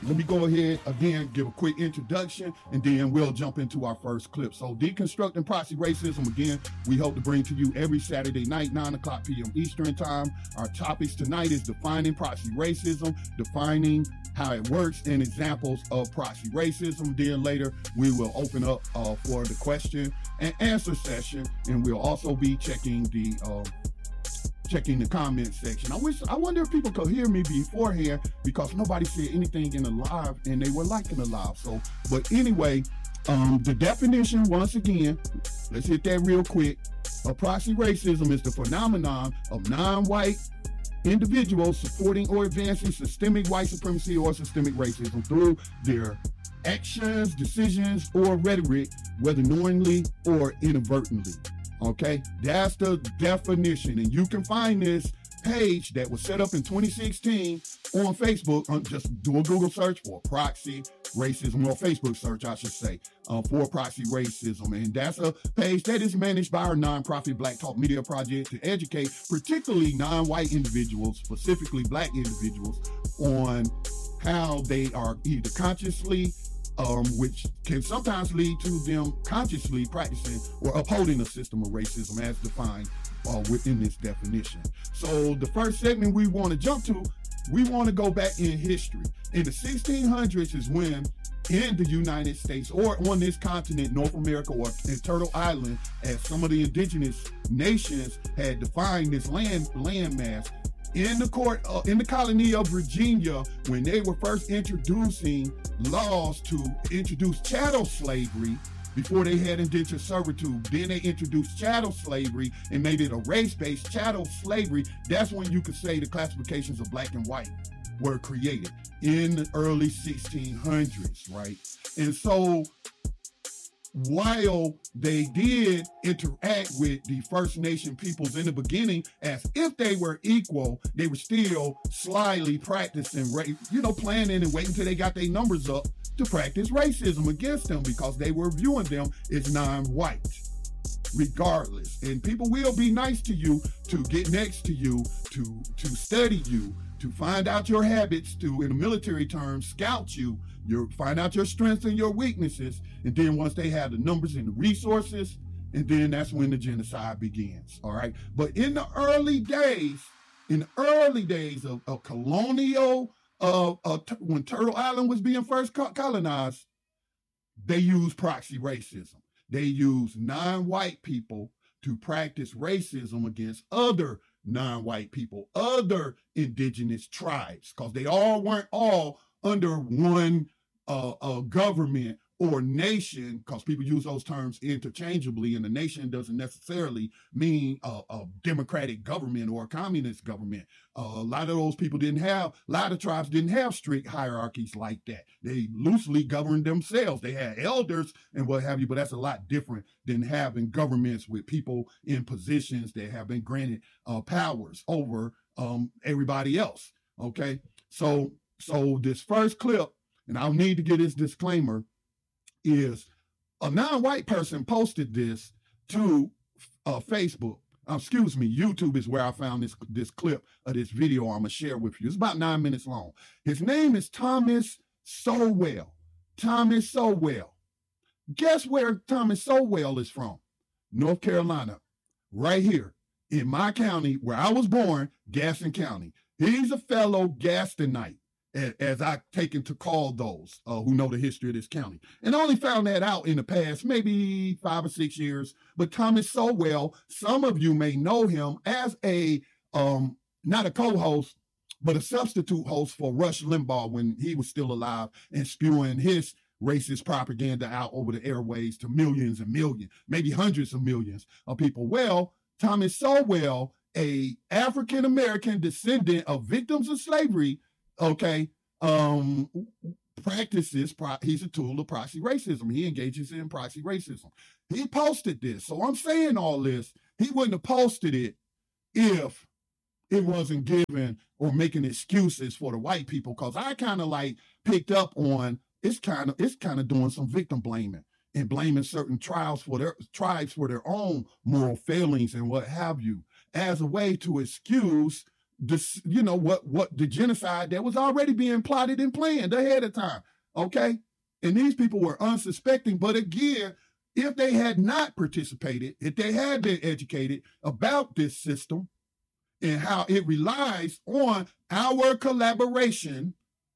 let me go ahead again, give a quick introduction, and then we'll jump into our first clip. So Deconstructing Proxy Racism, again, we hope to bring to you every Saturday night, 9 o'clock p.m. Eastern time. Our topics tonight is defining proxy racism, defining how it works, and examples of proxy racism. Then later, we will open up for the question and answer session, and we'll also be checking the comment section. I wonder if people could hear me beforehand, because nobody said anything in the live and they were liking the live. So, but anyway, the definition, once again, let's hit that real quick. Proxy racism is the phenomenon of non-white individuals supporting or advancing systemic white supremacy or systemic racism through their actions, decisions, or rhetoric, whether knowingly or inadvertently. Okay, that's the definition. And you can find this page that was set up in 2016 on Facebook. Just do a Google search for proxy racism, or Facebook search, I should say, for proxy racism. And that's a page that is managed by our nonprofit Black Talk Media Project to educate particularly non-white individuals, specifically Black individuals, on how they are either consciously which can sometimes lead to them consciously practicing or upholding a system of racism as defined within this definition. So the first segment we want to jump to, we want to go back in history. In the 1600s is when in the United States, or on this continent, North America, or in Turtle Island, as some of the indigenous nations had defined this landmass, in the colony of Virginia, when they were first introducing laws to introduce chattel slavery, before they had indentured servitude, then they introduced chattel slavery and made it a race-based chattel slavery. That's when you could say the classifications of black and white were created in the early 1600s, right? And so while they did interact with the First Nation peoples in the beginning as if they were equal, they were still slyly practicing, planning and waiting until they got their numbers up to practice racism against them, because they were viewing them as non-white, regardless. And people will be nice to you, to get next to you, to study you, to find out your habits, to, in the military terms, scout you, find out your strengths and your weaknesses. And then once they have the numbers and the resources, and then that's when the genocide begins, all right? But in the early days of colonial, when Turtle Island was being first colonized, they used proxy racism. They used non-white people to practice racism against other non-white people, other indigenous tribes, because they weren't all under one government or nation, because people use those terms interchangeably, and the nation doesn't necessarily mean a democratic government or a communist government. A lot of those people a lot of tribes didn't have strict hierarchies like that. They loosely governed themselves. They had elders and what have you, but that's a lot different than having governments with people in positions that have been granted powers over everybody else, okay? So this first clip, and I'll need to get this disclaimer, is a non-white person posted this to Facebook. YouTube is where I found this clip of this video I'm going to share with you. It's about 9 minutes long. His name is Thomas Sowell. Thomas Sowell. Guess where Thomas Sowell is from? North Carolina. Right here in my county where I was born, Gaston County. He's a fellow Gastonite, as I taken to call those who know the history of this county. And I only found that out in the past, maybe 5 or 6 years. But Thomas Sowell, some of you may know him as a, not a co-host, but a substitute host for Rush Limbaugh when he was still alive, and spewing his racist propaganda out over the airways to millions and millions, maybe hundreds of millions of people. Well, Thomas Sowell, a African-American descendant of victims of slavery, okay, practices, he's a tool of proxy racism. He engages in proxy racism. He posted this. So I'm saying all this, he wouldn't have posted it if it wasn't given or making excuses for the white people, because I kind of like picked up on it's kind of doing some victim blaming and blaming certain tribes for their own moral failings and what have you, as a way to excuse this, what the genocide that was already being plotted and planned ahead of time. Okay. And these people were unsuspecting. But again, if they had not participated, if they had been educated about this system and how it relies on our collaboration,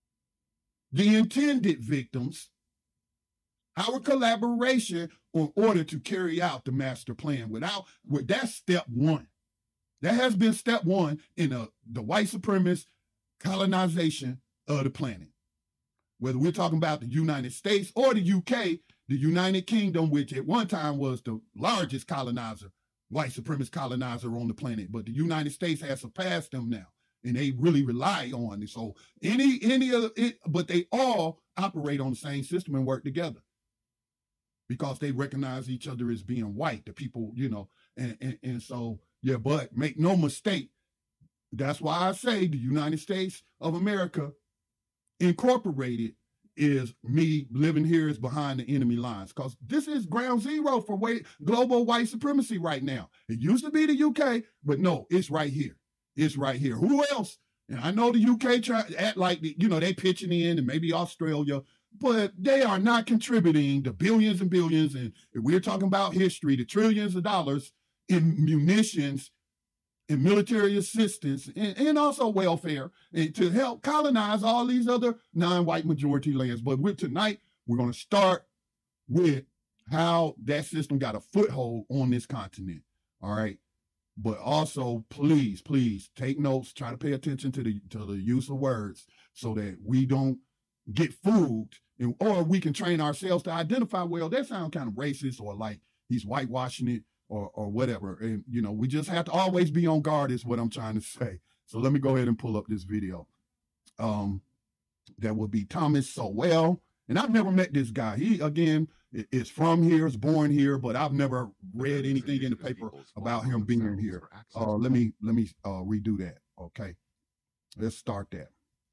the intended victims, our collaboration in order to carry out the master plan. That's step one. That has been step one in the white supremacist colonization of the planet. Whether we're talking about the United States or the UK, the United Kingdom, which at one time was the largest colonizer, white supremacist colonizer on the planet, but the United States has surpassed them now, and they really rely on it. So any of it, but they all operate on the same system and work together because they recognize each other as being white. The people, and so yeah. But make no mistake, that's why I say the United States of America Incorporated is me living here is behind the enemy lines, because this is ground zero for global white supremacy right now. It used to be the UK, but no, it's right here. It's right here. Who else? And I know the UK try to act like they pitching in, and maybe Australia, but they are not contributing the billions and billions. And if we're talking about history, the trillions of dollars in munitions and military assistance and also welfare and to help colonize all these other non-white majority lands. But tonight, we're going to start with how that system got a foothold on this continent. All right. But also, please take notes, try to pay attention to the use of words so that we don't get fooled, or we can train ourselves to identify, well, that sounds kind of racist, or like he's whitewashing it, or whatever. And, we just have to always be on guard is what I'm trying to say. So let me go ahead and pull up this video. That would be Thomas Sowell. And I've never met this guy. He, again, is from here, is born here, but I've never read anything in the paper about him being here. Let me redo that. Okay. Let's start that.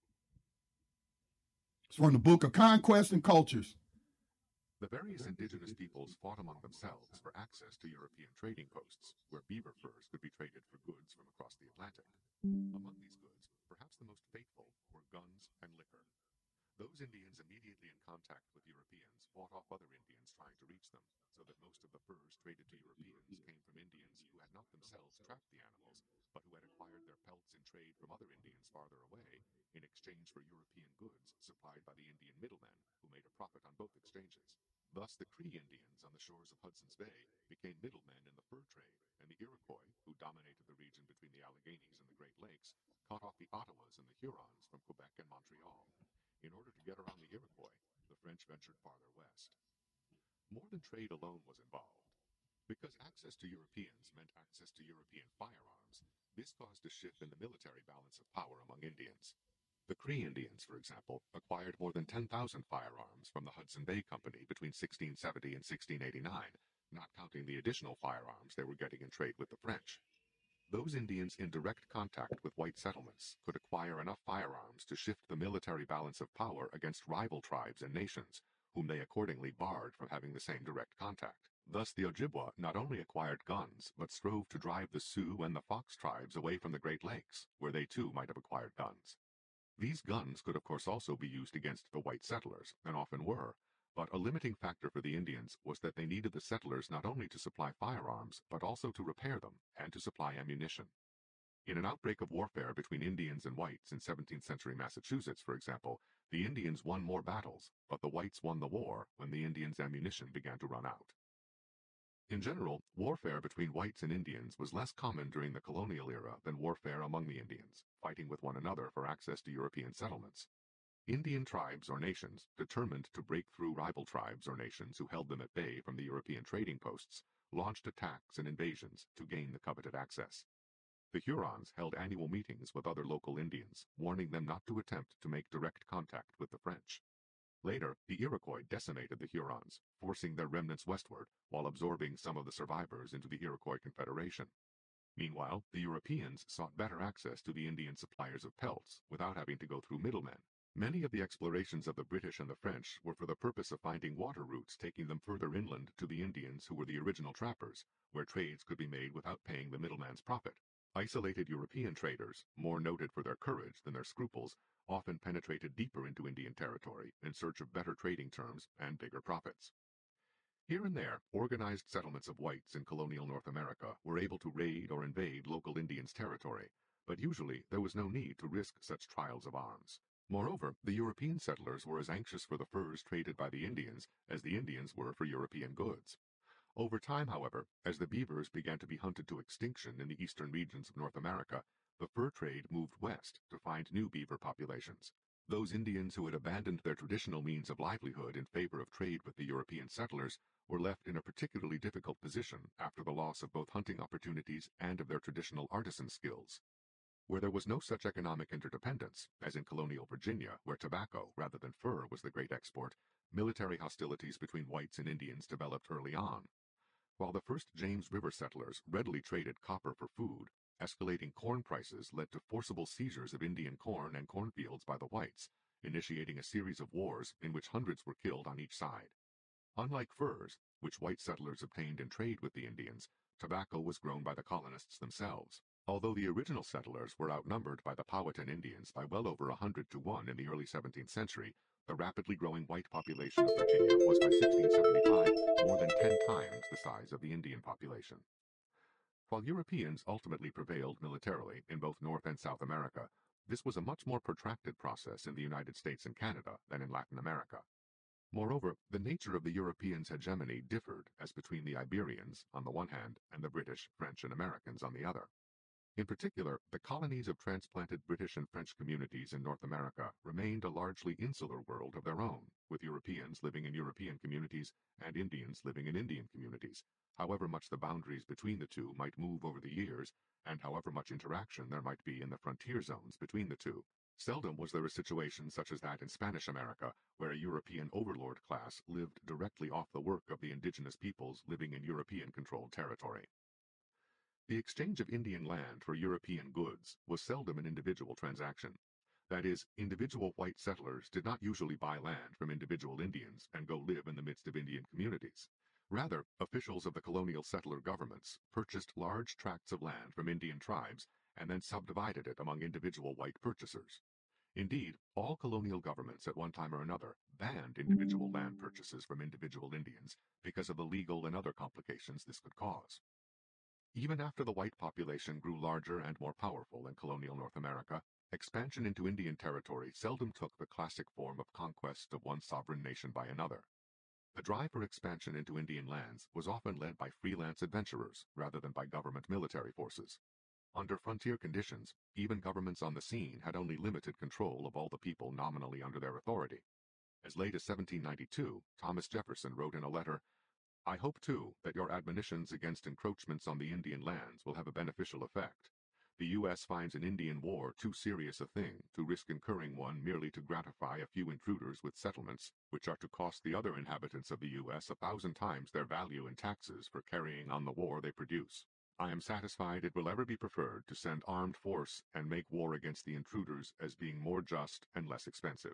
It's from the book of Conquest and Cultures. The various indigenous peoples fought among themselves for access to European trading posts, where beaver furs could be traded for goods from across the Atlantic. Among these goods, perhaps the most fateful were guns and liquor. Those Indians immediately in contact with Europeans fought off other Indians trying to reach them, so that most of the furs traded to Europeans came from Indians who had not themselves trapped the animals, but who had acquired their pelts in trade from other Indians farther away, in exchange for European goods supplied by the Indian middlemen, who made a profit on both exchanges. Thus, the Cree Indians on the shores of Hudson's Bay became middlemen in the fur trade, and the Iroquois, who dominated the region between the Alleghenies and the Great Lakes, cut off the Ottawas and the Hurons from Quebec and Montreal. In order to get around the Iroquois, the French ventured farther west. More than trade alone was involved. Because access to Europeans meant access to European firearms, this caused a shift in the military balance of power among Indians. The Cree Indians, for example, acquired more than 10,000 firearms from the Hudson Bay Company between 1670 and 1689, not counting the additional firearms they were getting in trade with the French. Those Indians in direct contact with white settlements could acquire enough firearms to shift the military balance of power against rival tribes and nations, whom they accordingly barred from having the same direct contact. Thus the Ojibwa not only acquired guns, but strove to drive the Sioux and the Fox tribes away from the Great Lakes, where they too might have acquired guns. These guns could of course also be used against the white settlers, and often were, but a limiting factor for the Indians was that they needed the settlers not only to supply firearms, but also to repair them and to supply ammunition. In an outbreak of warfare between Indians and whites in 17th century Massachusetts, for example, the Indians won more battles, but the whites won the war when the Indians' ammunition began to run out. In general, warfare between whites and Indians was less common during the colonial era than warfare among the Indians, fighting with one another for access to European settlements. Indian tribes or nations, determined to break through rival tribes or nations who held them at bay from the European trading posts, launched attacks and invasions to gain the coveted access. The Hurons held annual meetings with other local Indians, warning them not to attempt to make direct contact with the French. Later, the Iroquois decimated the Hurons, forcing their remnants westward while absorbing some of the survivors into the Iroquois Confederation. Meanwhile, the Europeans sought better access to the Indian suppliers of pelts without having to go through middlemen. Many of the explorations of the British and the French were for the purpose of finding water routes taking them further inland to the Indians who were the original trappers, where trades could be made without paying the middleman's profit. Isolated European traders, more noted for their courage than their scruples, often penetrated deeper into Indian territory in search of better trading terms and bigger profits. Here and there, organized settlements of whites in colonial North America were able to raid or invade local Indians' territory, but usually there was no need to risk such trials of arms. Moreover, the European settlers were as anxious for the furs traded by the Indians as the Indians were for European goods. Over time, however, as the beavers began to be hunted to extinction in the eastern regions of North America, the fur trade moved west to find new beaver populations. Those Indians who had abandoned their traditional means of livelihood in favor of trade with the European settlers were left in a particularly difficult position after the loss of both hunting opportunities and of their traditional artisan skills. Where there was no such economic interdependence, as in colonial Virginia, where tobacco rather than fur was the great export, military hostilities between whites and Indians developed early on. While the first James River settlers readily traded copper for food, escalating corn prices led to forcible seizures of Indian corn and cornfields by the whites, initiating a series of wars in which hundreds were killed on each side. Unlike furs, which white settlers obtained in trade with the Indians, tobacco was grown by the colonists themselves. Although the original settlers were outnumbered by the Powhatan Indians by well over 100 to 1 in the early 17th century, the rapidly growing white population of Virginia was by 1675 more than 10 times the size of the Indian population. While Europeans ultimately prevailed militarily in both North and South America, this was a much more protracted process in the United States and Canada than in Latin America. Moreover, the nature of the Europeans' hegemony differed as between the Iberians, on the one hand, and the British, French, and Americans on the other. In particular, the colonies of transplanted British and French communities in North America remained a largely insular world of their own, with Europeans living in European communities and Indians living in Indian communities, however much the boundaries between the two might move over the years, and however much interaction there might be in the frontier zones between the two. Seldom was there a situation such as that in Spanish America, where a European overlord class lived directly off the work of the indigenous peoples living in European-controlled territory. The exchange of Indian land for European goods was seldom an individual transaction. That is, individual white settlers did not usually buy land from individual Indians and go live in the midst of Indian communities. Rather, officials of the colonial settler governments purchased large tracts of land from Indian tribes and then subdivided it among individual white purchasers. Indeed, all colonial governments at one time or another banned individual land purchases from individual Indians because of the legal and other complications this could cause. Even after the white population grew larger and more powerful in colonial North America, expansion into Indian territory seldom took the classic form of conquest of one sovereign nation by another. The drive for expansion into Indian lands was often led by freelance adventurers rather than by government military forces. Under frontier conditions, even governments on the scene had only limited control of all the people nominally under their authority. As late as 1792, Thomas Jefferson wrote in a letter, "I hope, too, that your admonitions against encroachments on the Indian lands will have a beneficial effect. The U.S. finds an Indian war too serious a thing to risk incurring one merely to gratify a few intruders with settlements, which are to cost the other inhabitants of the U.S. 1,000 times their value in taxes for carrying on the war they produce. I am satisfied it will ever be preferred to send armed force and make war against the intruders as being more just and less expensive."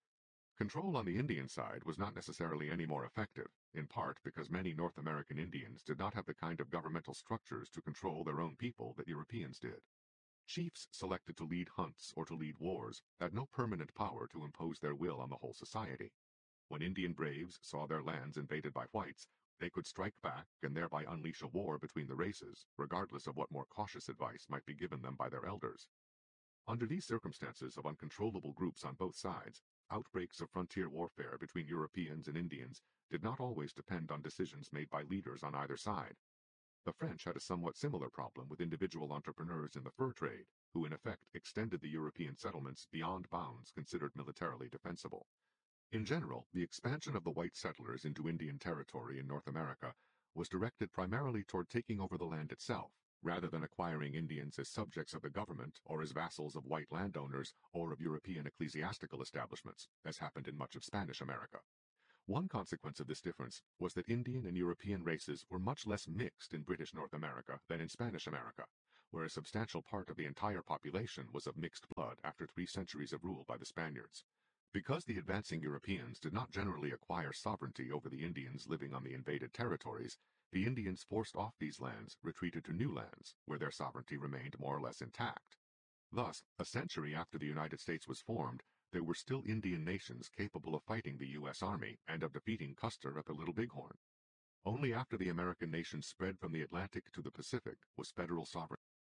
Control on the Indian side was not necessarily any more effective, in part because many North American Indians did not have the kind of governmental structures to control their own people that Europeans did. Chiefs selected to lead hunts or to lead wars had no permanent power to impose their will on the whole society. When Indian braves saw their lands invaded by whites, they could strike back and thereby unleash a war between the races, regardless of what more cautious advice might be given them by their elders. Under these circumstances of uncontrollable groups on both sides, outbreaks of frontier warfare between Europeans and Indians did not always depend on decisions made by leaders on either side. The French had a somewhat similar problem with individual entrepreneurs in the fur trade, who in effect extended the European settlements beyond bounds considered militarily defensible. In general, the expansion of the white settlers into Indian territory in North America was directed primarily toward taking over the land itself, rather than acquiring Indians as subjects of the government or as vassals of white landowners or of European ecclesiastical establishments, as happened in much of Spanish America. One consequence of this difference was that Indian and European races were much less mixed in British North America than in Spanish America, where a substantial part of the entire population was of mixed blood after 3 centuries of rule by the Spaniards. Because the advancing Europeans did not generally acquire sovereignty over the Indians living on the invaded territories, the Indians forced off these lands retreated to new lands, where their sovereignty remained more or less intact. Thus, a century after the United States was formed, there were still Indian nations capable of fighting the U.S. Army and of defeating Custer at the Little Bighorn. Only after the American nation spread from the Atlantic to the Pacific was federal sovereignty.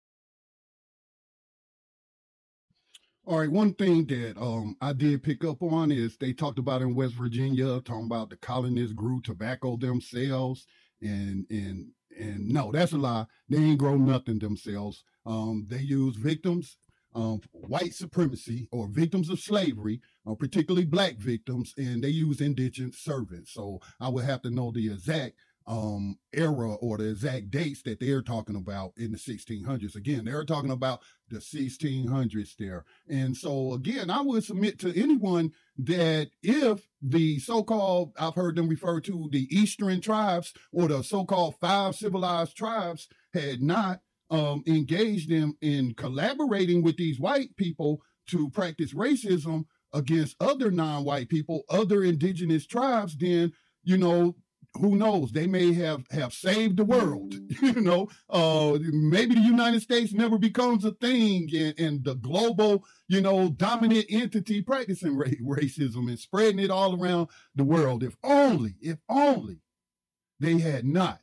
All right, one thing that I did pick up on is they talked about in West Virginia, talking about the colonists grew tobacco themselves, and no, that's a lie. They ain't grow nothing themselves. They use victims of white supremacy or victims of slavery, particularly black victims, and they use indigent servants. So I would have to know the exact era or the exact dates that they're talking about in the 1600s. Again, they're talking about the 1600s there. And so again, I would submit to anyone that if the so-called, I've heard them refer to the Eastern tribes or the so-called 5 civilized tribes had not engaged in collaborating with these white people to practice racism against other non-white people, other indigenous tribes, then, you know, who knows? They may have saved the world. Maybe the United States never becomes a thing, and the global, dominant entity practicing racism and spreading it all around the world. If only they had not,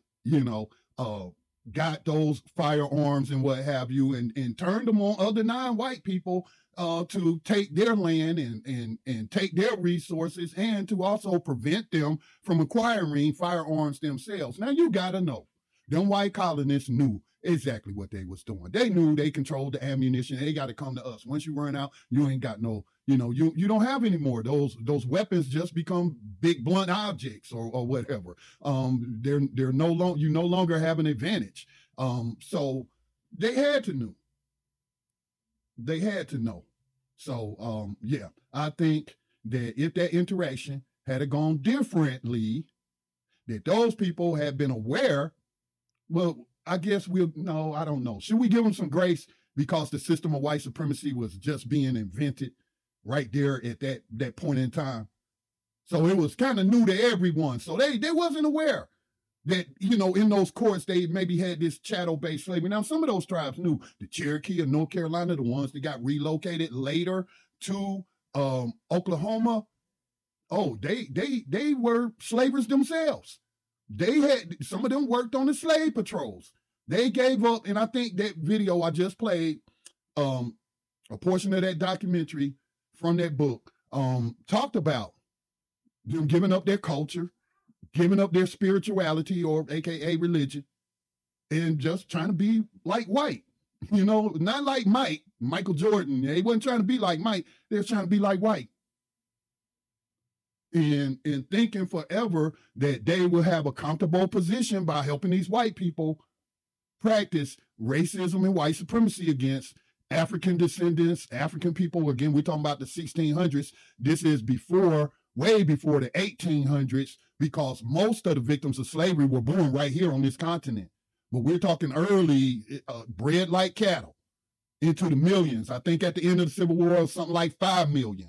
got those firearms and what have you, and turned them on other non-white people to take their land and take their resources, and to also prevent them from acquiring firearms themselves. Now, you got to know, them white colonists knew exactly what they was doing. They knew they controlled the ammunition. They got to come to us. Once you run out, you ain't got no, you don't have any more. Those weapons just become big blunt objects or whatever. They're no longer, you no longer have an advantage. So they had to know. They had to know. So, yeah, I think that if that interaction had gone differently, that those people had been aware, well, I guess no, I don't know. Should we give them some grace because the system of white supremacy was just being invented right there at that point in time? So it was kind of new to everyone. So they wasn't aware that, in those courts, they maybe had this chattel-based slavery. Now, some of those tribes knew. The Cherokee of North Carolina, the ones that got relocated later to Oklahoma, they were slavers themselves. Some of them worked on the slave patrols. They gave up, and I think that video I just played, a portion of that documentary from that book, talked about them giving up their culture, giving up their spirituality, or AKA religion, and just trying to be like white. Not like Michael Jordan. They wasn't trying to be like Mike. They were trying to be like white. And thinking forever that they will have a comfortable position by helping these white people practice racism and white supremacy against African descendants, African people. Again, we're talking about the 1600s. This is way before the 1800s, because most of the victims of slavery were born right here on this continent. But we're talking early, bred like cattle, into the millions. I think at the end of the Civil War, something like 5 million.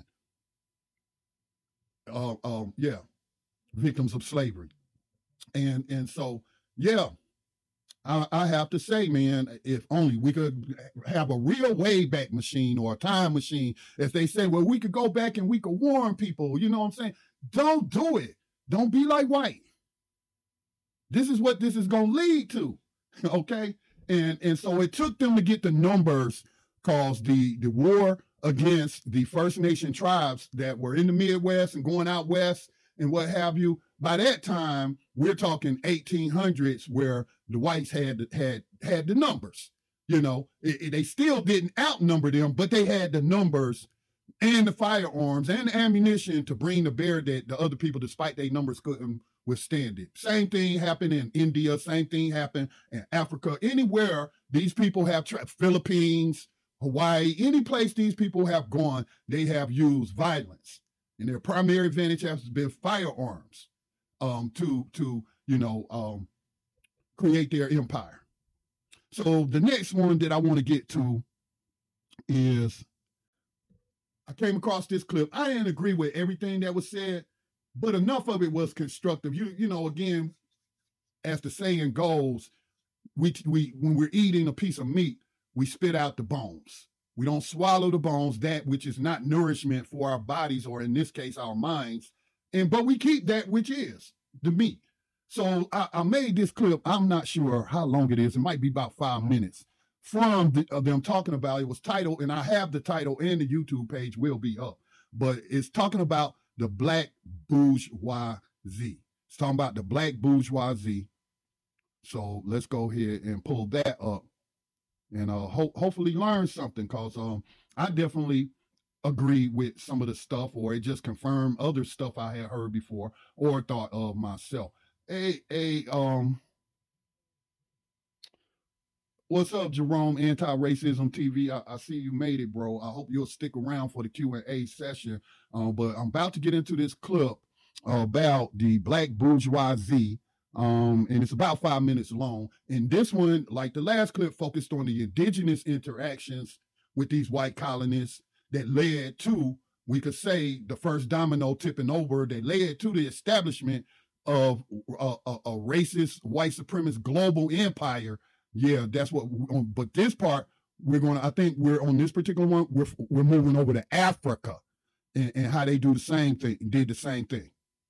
Victims of slavery. And so, yeah, I have to say, man, if only we could have a real Wayback Machine or a time machine, as they say, well, we could go back and we could warn people, you know what I'm saying? Don't do it. Don't be like white. This is what this is going to lead to, okay? And so it took them to get the numbers, because the war against the First Nation tribes that were in the Midwest and going out west and what have you, by that time, we're talking 1800s, where the whites had the numbers. They still didn't outnumber them, but they had the numbers and the firearms and the ammunition to bring to bear that the other people, despite their numbers, couldn't withstand it. Same thing happened in India. Same thing happened in Africa. Anywhere these people have Philippines, Hawaii, any place these people have gone, they have used violence. And their primary advantage has been firearms to create their empire. So the next one that I want to get to is I came across this clip. I didn't agree with everything that was said, but enough of it was constructive. You know, again, as the saying goes, we when we're eating a piece of meat, we spit out the bones. We don't swallow the bones, that which is not nourishment for our bodies, or in this case, our minds. But we keep that which is the meat. So I made this clip. I'm not sure how long it is. It might be about 5 minutes from them talking about. It was titled, and I have the title, and the YouTube page will be up. But it's talking about the black bourgeoisie. It's talking about the black bourgeoisie. So let's go ahead and pull that up, and hopefully learn something, because I definitely agree with some of the stuff, or it just confirmed other stuff I had heard before or thought of myself. What's up, Jerome, Anti-Racism TV? I see you made it, bro. I hope you'll stick around for the Q&A session. But I'm about to get into this clip about the black bourgeoisie. And it's about 5 minutes long. And this one, like the last clip, focused on the indigenous interactions with these white colonists that led to, we could say, the first domino tipping over, that led to the establishment of a racist, white supremacist global empire. Yeah, that's what. But this part, I think we're on this particular one, we're moving over to Africa and how they did the same thing.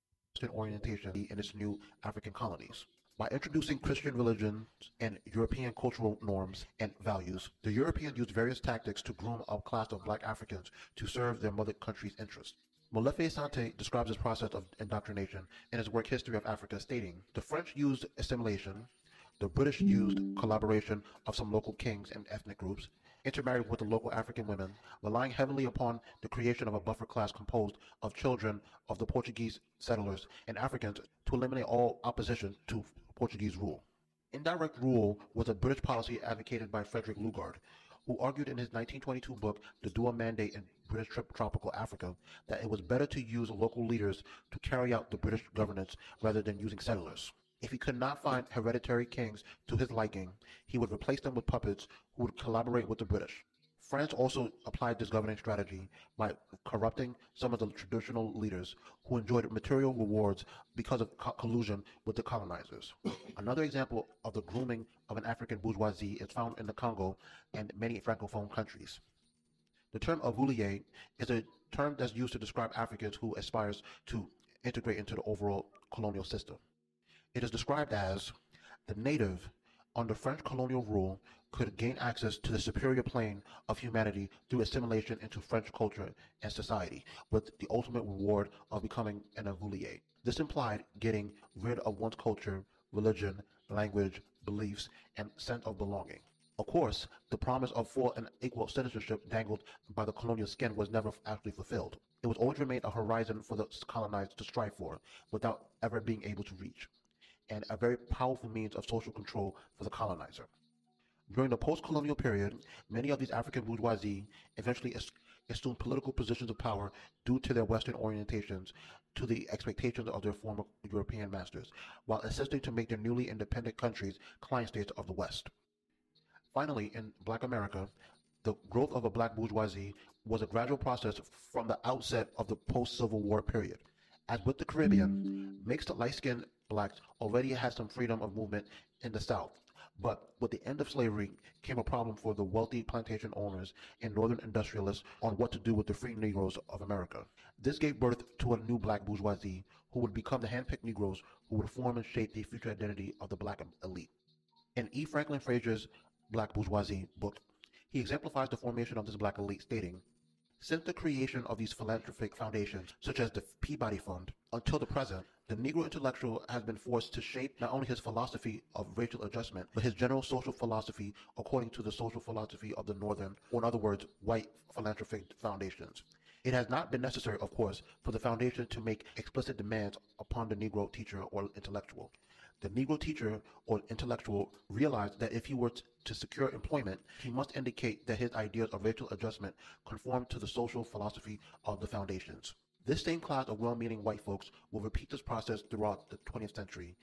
Orientation in its new African colonies. By introducing Christian religions and European cultural norms and values, the Europeans used various tactics to groom a class of black Africans to serve their mother country's interests. Molefe Sante describes this process of indoctrination in his work History of Africa, stating, "The French used assimilation, the British used collaboration of some local kings and ethnic groups, intermarried with the local African women, relying heavily upon the creation of a buffer class composed of children of the Portuguese settlers and Africans to eliminate all opposition to Portuguese rule." Indirect rule was a British policy advocated by Frederick Lugard, who argued in his 1922 book, The Dual Mandate in British Tropical Africa, that it was better to use local leaders to carry out the British governance rather than using settlers. If he could not find hereditary kings to his liking, he would replace them with puppets who would collaborate with the British. France also applied this governing strategy by corrupting some of the traditional leaders who enjoyed material rewards because of collusion with the colonizers. Another example of the grooming of an African bourgeoisie is found in the Congo and many Francophone countries. The term ouvrier is a term that's used to describe Africans who aspires to integrate into the overall colonial system. It is described as the native under French colonial rule could gain access to the superior plane of humanity through assimilation into French culture and society, with the ultimate reward of becoming an ouvrier. This implied getting rid of one's culture, religion, language, beliefs, and sense of belonging. Of course, the promise of full and equal citizenship dangled by the colonial skin was never actually fulfilled. It was always remained a horizon for the colonized to strive for, without ever being able to reach, and a very powerful means of social control for the colonizer. During the post-colonial period, many of these African bourgeoisie eventually assumed political positions of power due to their Western orientations to the expectations of their former European masters, while assisting to make their newly independent countries client states of the West. Finally, in Black America, the growth of a black bourgeoisie was a gradual process from the outset of the post-Civil War period. As with the Caribbean, mixed light-skinned blacks already had some freedom of movement in the South. But with the end of slavery came a problem for the wealthy plantation owners and northern industrialists on what to do with the free Negroes of America. This gave birth to a new black bourgeoisie who would become the hand-picked Negroes who would form and shape the future identity of the black elite. In E. Franklin Frazier's Black Bourgeoisie book, he exemplifies the formation of this black elite, stating, "Since the creation of these philanthropic foundations, such as the Peabody Fund, until the present, the Negro intellectual has been forced to shape not only his philosophy of racial adjustment, but his general social philosophy according to the social philosophy of the Northern, or in other words, white philanthropic foundations. It has not been necessary, of course, for the foundation to make explicit demands upon the Negro teacher or intellectual. The Negro teacher or intellectual realized that if he were to secure employment, he must indicate that his ideas of racial adjustment conform to the social philosophy of the foundations. This same class of well-meaning white folks will repeat this process throughout the 20th century,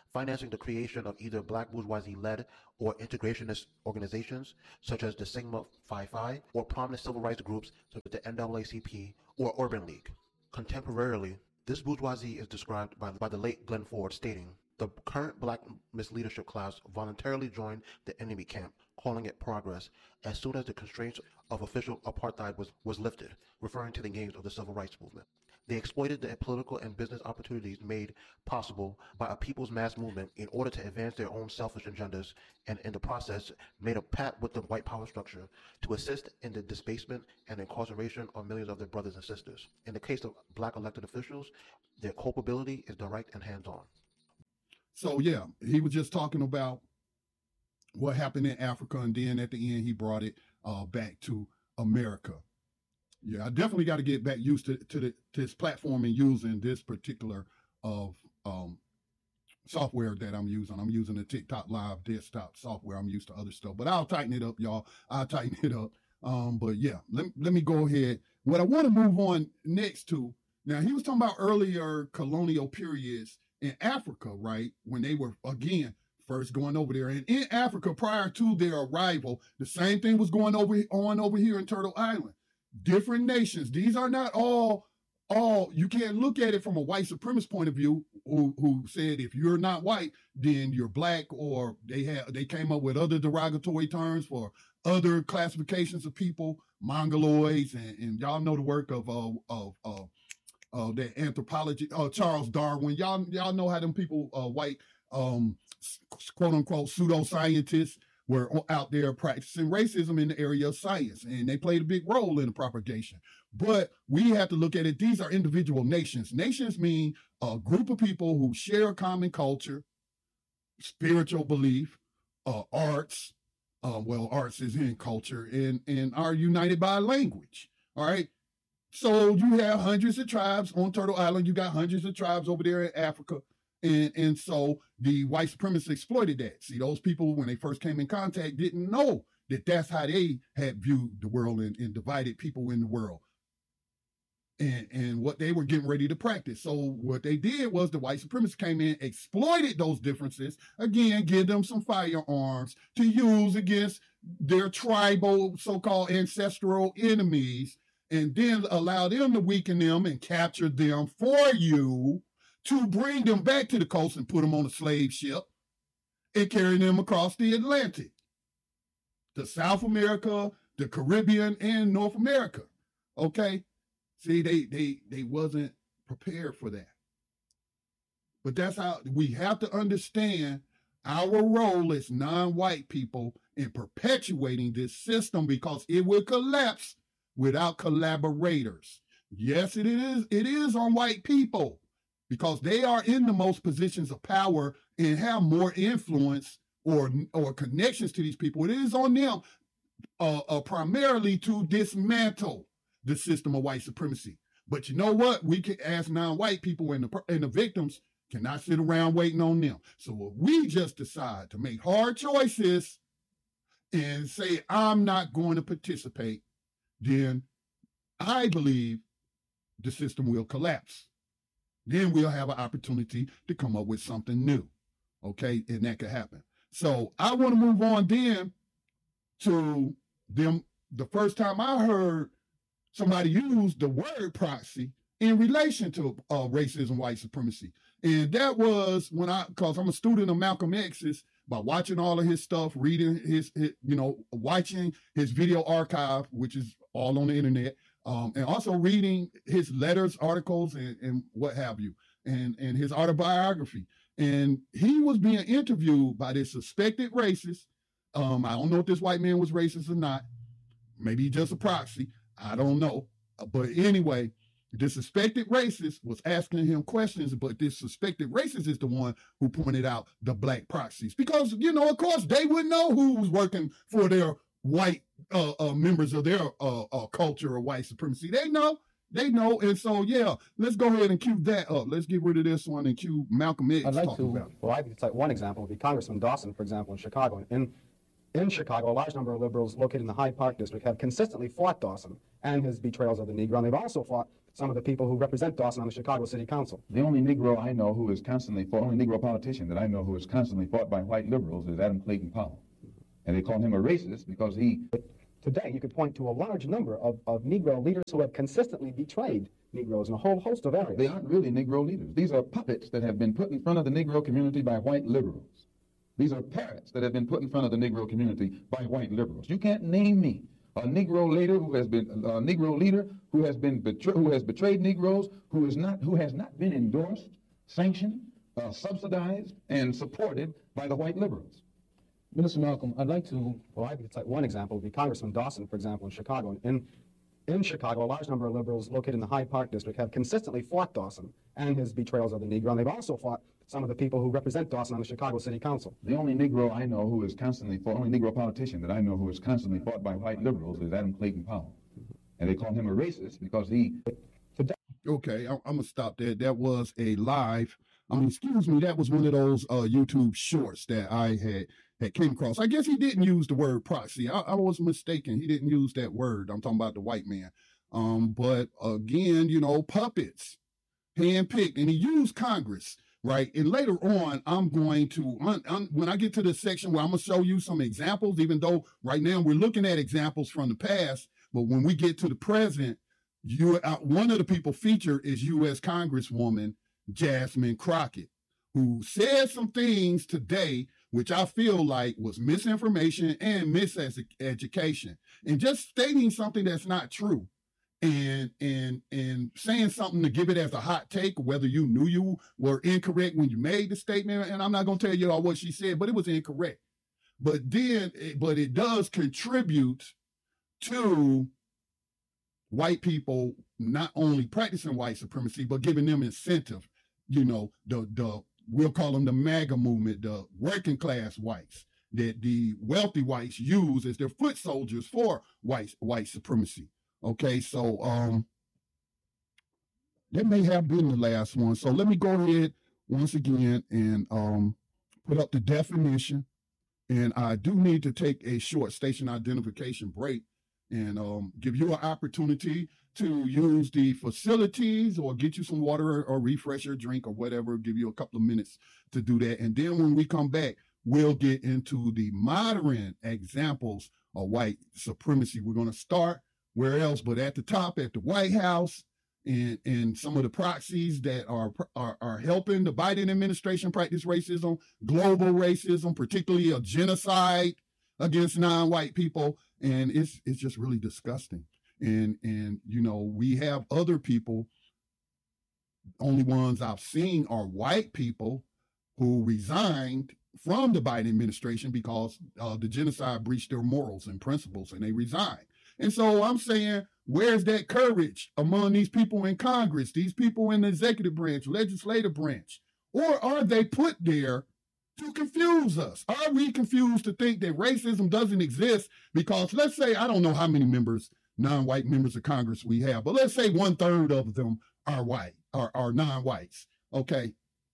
financing the creation of either black bourgeoisie-led or integrationist organizations such as the Sigma Phi Phi or prominent civil rights groups such as the NAACP or Urban League. Contemporarily, this bourgeoisie is described by the late Glenn Ford, stating, "The current black misleadership class voluntarily joined the enemy camp, calling it progress, as soon as the constraints of official apartheid was lifted," referring to the gains of the civil rights movement. They exploited the political and business opportunities made possible by a people's mass movement in order to advance their own selfish agendas, and in the process made a pact with the white power structure to assist in the disbasement and incarceration of millions of their brothers and sisters. In the case of black elected officials, their culpability is direct and hands-on. So yeah, he was just talking about what happened in Africa, and then at the end he brought it back to America. Yeah, I definitely got to get back used to this platform and using this particular software that I'm using. I'm using the TikTok Live desktop software. I'm used to other stuff, but I'll tighten it up, y'all. I'll tighten it up. But yeah, let me go ahead. What I want to move on next to, now he was talking about earlier colonial periods in Africa, right? When they were, again, first going over there. And in Africa, prior to their arrival, the same thing was going on over here in Turtle Island. Different nations. These are not all, you can't look at it from a white supremacist point of view, who said if you're not white, then you're black, or they came up with other derogatory terms for other classifications of people, mongoloids, and y'all know the work of the anthropology, Charles Darwin. Y'all know how them people, white, quote unquote pseudoscientists, were out there practicing racism in the area of science, and they played a big role in the propagation. But we have to look at it. These are individual nations. Nations mean a group of people who share a common culture, spiritual belief, arts. Arts is in culture, and are united by language. All right. So you have hundreds of tribes on Turtle Island. You got hundreds of tribes over there in Africa. And so the white supremacists exploited that. See, those people, when they first came in contact, didn't know that that's how they had viewed the world and divided people in the world and what they were getting ready to practice. So what they did was the white supremacists came in, exploited those differences, again, give them some firearms to use against their tribal, so-called ancestral enemies, and then allow them to weaken them and capture them for you, to bring them back to the coast and put them on a slave ship and carry them across the Atlantic, to South America, the Caribbean, and North America. Okay? See, they wasn't prepared for that. But that's how we have to understand our role as non-white people in perpetuating this system, because it will collapse without collaborators. Yes, it is on white people, because they are in the most positions of power and have more influence or connections to these people. It is on them primarily to dismantle the system of white supremacy. But you know what? We can, as non-white people and the victims, cannot sit around waiting on them. So if we just decide to make hard choices and say, I'm not going to participate, then I believe the system will collapse. Then we'll have an opportunity to come up with something new, okay? And that could happen. So I want to move on then to them. The first time I heard somebody use the word proxy in relation to racism, white supremacy. And that was when because I'm a student of Malcolm X's, by watching all of his stuff, reading his watching his video archive, which is all on the internet, and also reading his letters, articles, and what have you, and his autobiography. And he was being interviewed by this suspected racist. I don't know if this white man was racist or not. Maybe just a proxy. I don't know. But anyway, the suspected racist was asking him questions, but this suspected racist is the one who pointed out the black proxies. Because, of course, they would know who was working for their white members of their culture or white supremacy. They know. And so, yeah, let's go ahead and cue that up. Let's get rid of this one and cue Malcolm X. I'd like to, well, I could cite one example would be Congressman Dawson, for example, in Chicago. In Chicago, a large number of liberals located in the Hyde Park district have consistently fought Dawson and his betrayals of the Negro, and they've also fought some of the people who represent Dawson on the Chicago City Council. The only Negro I know who is constantly fought, only Negro politician that I know who is constantly fought by white liberals is Adam Clayton Powell. And they call him a racist because he... Today, you could point to a large number of Negro leaders who have consistently betrayed Negroes in a whole host of areas. They aren't really Negro leaders. These are puppets that have been put in front of the Negro community by white liberals. These are parrots that have been put in front of the Negro community by white liberals. You can't name me a Negro leader who has been betrayed Negroes, who has not been endorsed, sanctioned, subsidized, and supported by the white liberals. Minister Malcolm, I'd like to, it's like one example would be Congressman Dawson, for example, in Chicago. In Chicago, a large number of liberals located in the Hyde Park district have consistently fought Dawson and his betrayals of the Negro, and they've also fought some of the people who represent Dawson on the Chicago City Council. The only Negro I know who is constantly fought, only Negro politician that I know who is constantly fought by white liberals is Adam Clayton Powell. And they call him a racist because he... Okay, I'm going to stop there. That was a live, excuse me, that was one of those YouTube shorts that I had came across. I guess he didn't use the word proxy. I was mistaken. He didn't use that word. I'm talking about the white man. But again, puppets, handpicked, and he used Congress, right? And later on, I'm going to, when I get to the section where I'm going to show you some examples, even though right now we're looking at examples from the past, but when we get to the present, one of the people featured is U.S. Congresswoman Jasmine Crockett, who said some things today which I feel like was misinformation and miseducation, and just stating something that's not true, and saying something to give it as a hot take, whether you knew you were incorrect when you made the statement. And I'm not going to tell you all what she said, but it was incorrect. But it does contribute to white people not only practicing white supremacy, but giving them incentive. We'll call them the MAGA movement, the working class whites, that the wealthy whites use as their foot soldiers for white supremacy. Okay, so that may have been the last one. So let me go ahead once again and put up the definition. And I do need to take a short station identification break and give you an opportunity to use the facilities or get you some water or refresh your drink or whatever, give you a couple of minutes to do that. And then when we come back, we'll get into the modern examples of white supremacy. We're going to start where else but at the top, at the White House, and some of the proxies that are helping the Biden administration practice racism, global racism, particularly a genocide against non-white people. And it's just really disgusting. And we have other people, only ones I've seen are white people who resigned from the Biden administration because the genocide breached their morals and principles, and they resigned. And so I'm saying, where's that courage among these people in Congress, these people in the executive branch, legislative branch? Or are they put there to confuse us? Are we confused to think that racism doesn't exist? Because let's say, I don't know how many non-white members of Congress we have, but let's say 1/3 of them are white, are non-whites. Okay.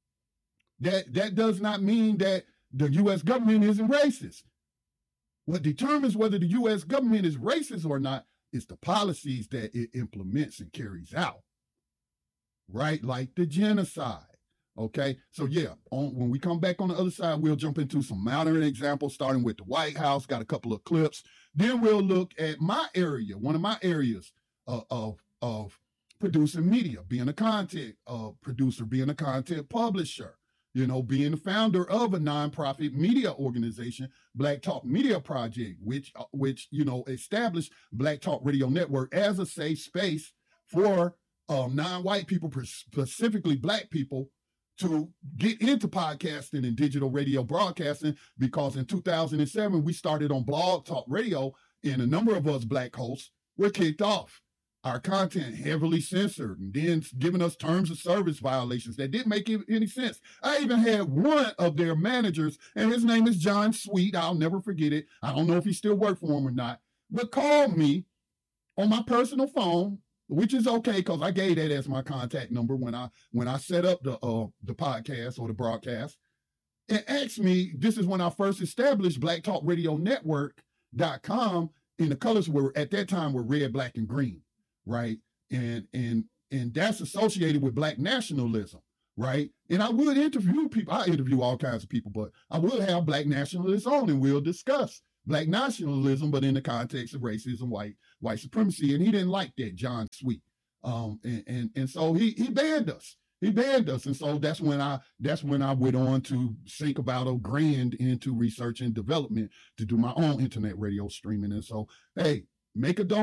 That does not mean that the U.S. government isn't racist. What determines whether the U.S. government is racist or not is the policies that it implements and carries out, right? Like the genocide. Okay, so yeah, when we come back on the other side, we'll jump into some modern examples, starting with the White House, got a couple of clips. Then we'll look at my area, one of my areas of producing media, being a content producer, being a content publisher, being the founder of a nonprofit media organization, Black Talk Media Project, which established Black Talk Radio Network as a safe space for non-white people, specifically Black people, to get into podcasting and digital radio broadcasting, because in 2007, we started on Blog Talk Radio, and a number of us Black hosts were kicked off. Our content heavily censored, and then giving us terms of service violations that didn't make any sense. I even had one of their managers, and his name is John Sweet. I'll never forget it. I don't know if he still works for him or not, but called me on my personal phone, which is okay because I gave that as my contact number when I set up the podcast or the broadcast, and asked me, this is when I first established BlackTalkRadioNetwork.com, and the colors were at that time were red, black, and green, right? And and that's associated with black nationalism, right? And I would interview people. I interview all kinds of people, but I would have black nationalists on, and we'll discuss black nationalism, but in the context of racism, white supremacy. And he didn't like that, John Sweet. And so he banned us. He banned us. And so that's when I went on to sink about $1 grand into research and development to do my own internet radio streaming. And so, hey, make a donation.